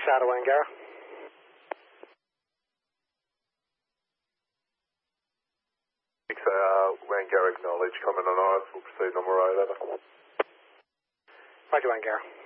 Shadow Angara. 6 Angara acknowledge, coming on ours, we'll proceed on Morale over. Roger, Angara.